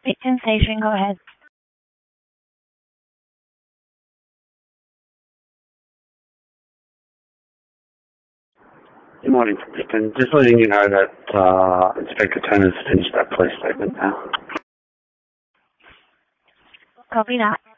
Picton Station, go ahead. Good morning, Picton. Just letting you know that Inspector Turner's finished that police statement now. Copy that.